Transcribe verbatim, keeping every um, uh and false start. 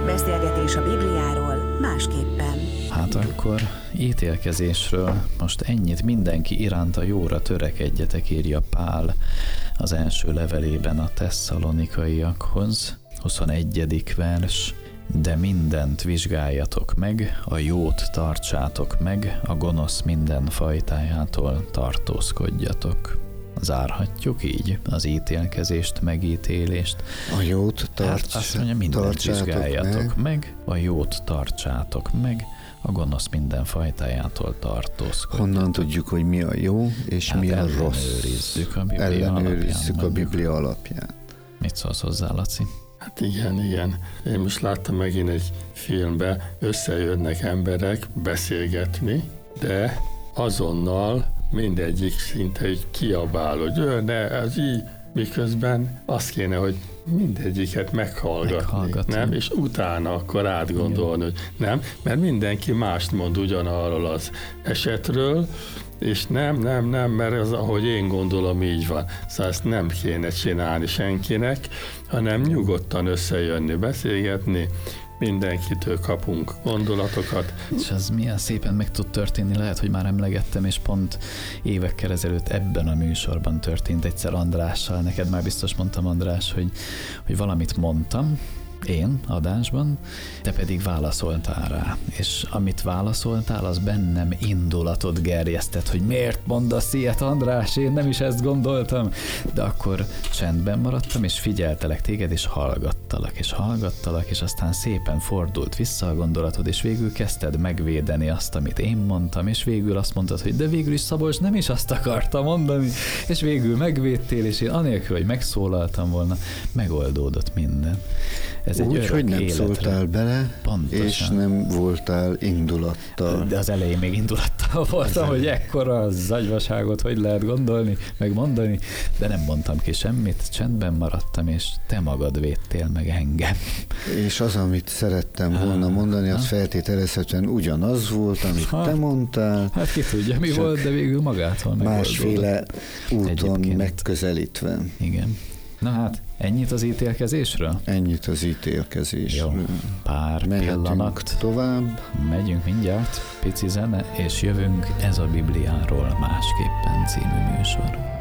Beszélgetés a Bibliáról másképpen. Hát akkor ítélkezésről most ennyit, mindenki iránt a jóra törekedjetek, írja Pál az első levelében a tesszalonikaiakhoz, huszonegyedik vers. De mindent vizsgáljatok meg, a jót tartsátok meg, a gonosz minden fajtájától tartózkodjatok. Zárhatjuk így az ítélkezést, megítélést. A jót tarts, hát azt mondja, mindent vizsgáljatok meg. meg, a jót tartsátok meg, a gonosz minden fajtájától tartózkodjatok. Honnan tudjuk, hogy mi a jó, és hát mi a rossz? Ellenőrizzük a Biblia Ellenőrizzük alapján. a Biblia alapján. Mit szólsz hozzá, Laci? Hát igen, igen. Én most láttam megint egy filmben, összejönnek emberek beszélgetni, de azonnal mindegyik szinte egy kiabál, hogy ő, ne, ez így, miközben azt kéne, hogy mindegyiket meghallgatni, meghallgatni. Nem? És utána akkor átgondolni, hogy nem, mert mindenki mást mond ugyanarról az esetről, és nem, nem, nem, mert ez, ahogy én gondolom, így van. Szóval ezt nem kéne csinálni senkinek, hanem nyugodtan összejönni, beszélgetni, mindenkitől kapunk gondolatokat. És az milyen szépen meg tud történni, lehet, hogy már emlegettem, és pont évekkel ezelőtt ebben a műsorban történt egyszer Andrással. Neked már biztos mondtam, András, hogy, hogy valamit mondtam, én adásban, te pedig válaszoltál rá. És amit válaszoltál, az bennem indulatot gerjesztett, hogy miért mondasz ilyet, András, én nem is ezt gondoltam. De akkor csendben maradtam, és figyeltelek téged, és hallgattalak, és hallgattalak, és aztán szépen fordult vissza a gondolatod, és végül kezdted megvédeni azt, amit én mondtam, és végül azt mondtad, hogy de végül is Szabolcs nem is azt akarta mondani, és végül megvédtél, és én anélkül, hogy megszólaltam volna, megoldódott minden. Ez úgy, hogy nem életre. Szóltál bele, pontosan. És nem voltál indulattal. De az elején még indulattal voltam, hogy ekkora zagyvaságot hogy lehet gondolni, megmondani, de nem mondtam ki semmit, csendben maradtam, és te magad védtél meg engem. És az, amit szerettem volna mondani, az feltételezhetően ugyanaz volt, amit ha, te mondtál. Hát ki tudja, mi volt, de végül magától megoldódott. Másféle úton egyébként megközelítve. Igen. Na hát, ennyit az ítélkezésről? Ennyit az ítélkezésről. Jó, pár Mehetünk pillanat. tovább. Megyünk mindjárt, pici zene, és jövünk, ez a Bibliáról másképpen című műsor.